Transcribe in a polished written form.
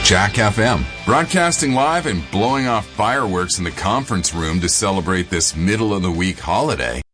Jack FM, broadcasting live and blowing off fireworks in the conference room to celebrate this middle of the week holiday.